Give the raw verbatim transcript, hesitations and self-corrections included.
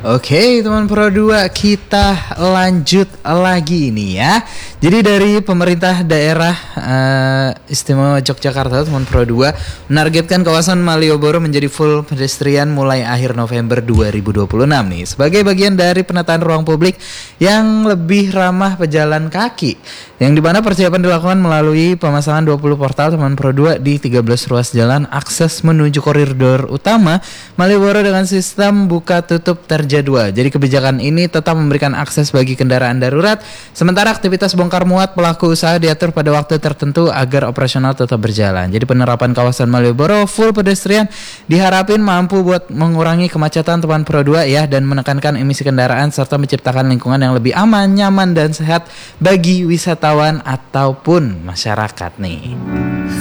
Oke teman Pro dua, kita lanjut lagi nih ya. Jadi dari pemerintah daerah uh, istimewa Yogyakarta teman Pro dua menargetkan kawasan Malioboro menjadi full pedestrian mulai akhir November dua ribu dua puluh enam nih, sebagai bagian dari penataan ruang publik yang lebih ramah pejalan kaki, yang dimana persiapan dilakukan melalui pemasangan dua puluh portal teman Pro dua di tiga belas ruas jalan akses menuju koridor utama Malioboro dengan sistem buka tutup terjadwal. Jadi kebijakan ini tetap memberikan akses bagi kendaraan darurat, sementara aktivitas bongkar muat pelaku usaha diatur pada waktu tertentu agar operasional tetap berjalan. Jadi penerapan kawasan Malioboro full pedestrian diharapin mampu buat mengurangi kemacetan teman Pro dua ya, dan menekankan emisi kendaraan serta menciptakan lingkungan yang lebih aman, nyaman dan sehat bagi wisatawan ataupun masyarakat nih.